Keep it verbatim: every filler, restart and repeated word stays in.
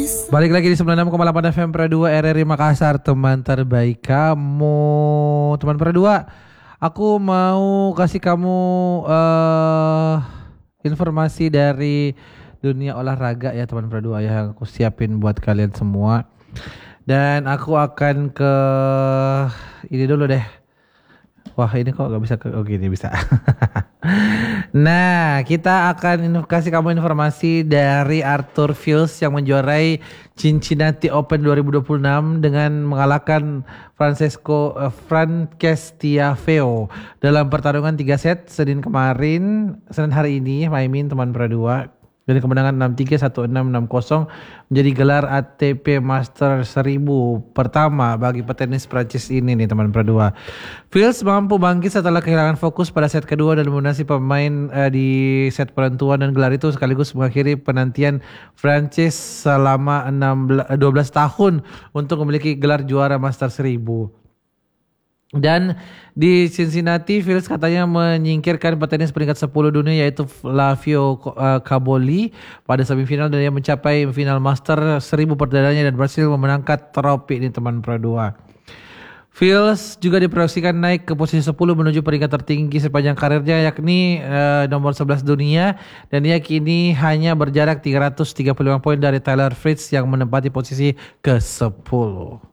News. Balik lagi di sembilan puluh enam koma delapan F M Pro dua R R I Makassar, teman terbaik kamu. Teman Pro dua, aku mau kasih kamu uh, informasi dari dunia olahraga ya teman Pro dua ya, yang aku siapin buat kalian semua. Dan aku akan ke ini dulu deh. Wah, ini kok gak bisa ke oh gini bisa. Nah, kita akan kasih kamu informasi dari Arthur Fils yang menjuarai Cincinnati Open dua ribu dua puluh enam dengan mengalahkan Francesco uh, Frances Tiafoe dalam pertarungan tiga set Senin kemarin, Senin hari ini, Maimin teman Pro dua. Dari kemenangan enam tiga, satu enam, enam nol menjadi gelar A T P Master seribu pertama bagi petenis Prancis ini nih teman Pro dua. Fils mampu bangkit setelah kehilangan fokus pada set kedua dan mendominasi pemain uh, di set penentuan, dan gelar itu sekaligus mengakhiri penantian Prancis selama dua belas tahun untuk memiliki gelar juara Master seribu. Dan di Cincinnati, Fils katanya menyingkirkan petenis peringkat sepuluh dunia yaitu Flavio Caboli pada semifinal, dan dia mencapai final Master seribu perdananya dan berhasil memenangkan trofi ini teman Pro dua. Fils juga diproyeksikan naik ke posisi sepuluh menuju peringkat tertinggi sepanjang karirnya, yakni uh, nomor sebelas dunia, dan dia kini hanya berjarak tiga ratus tiga puluh lima poin dari Taylor Fritz yang menempati posisi ke sepuluh.